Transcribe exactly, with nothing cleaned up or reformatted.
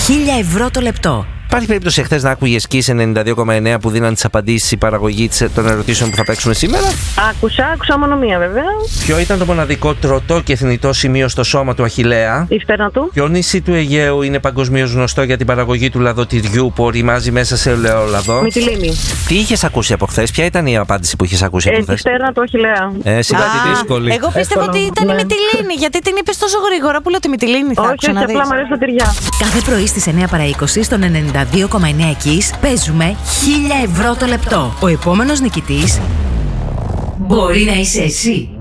χίλια ευρώ το λεπτό. Υπάρχει περίπτωση εχθές να άκουγες Kiss ενενήντα δύο κόμμα εννέα που δίναν τις απαντήσεις η παραγωγή των ερωτήσεων που θα παίξουμε σήμερα? Άκουσα, άκουσα μόνο μία βέβαια. Ποιο ήταν το μοναδικό τροτό και θνητό σημείο στο σώμα του Αχιλλέα? Η στέρνα του. Ποιο νησί του Αιγαίου είναι παγκοσμίως γνωστό για την παραγωγή του λαδοτυριού που οριμάζει μέσα σε ελαιόλαδο? Μυτιλήνη. Τι είχες ακούσει από χθες? Ποια ήταν η απάντηση που είχες ακούσει από Ε, χθες? τη στέρνα του Αχιλλέα. Ε, σιγά τη δύσκολη. Εγώ πίστευα ότι ήταν η Μυτιλήνη, γιατί την είπες τόσο γρήγορα που λέω τη Μυτιλήνη θα Όχι, άκουσα όχι, να απλά δεις. μου αρέσει τα τυριά. Κάθε πρωί στις εννέα παρά είκοσι στον ενενήντα δύο κόμμα εννέα Kiss παίζουμε χίλια ευρώ το λεπτό. Ο επόμενος νικητής μπορεί να είσαι εσύ.